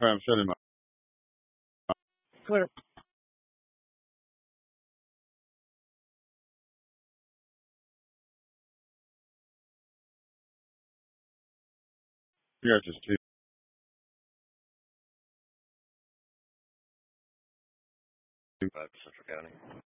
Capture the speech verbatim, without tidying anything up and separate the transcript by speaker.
Speaker 1: I'm shutting my.
Speaker 2: Clear.
Speaker 1: You guys just
Speaker 3: Central County.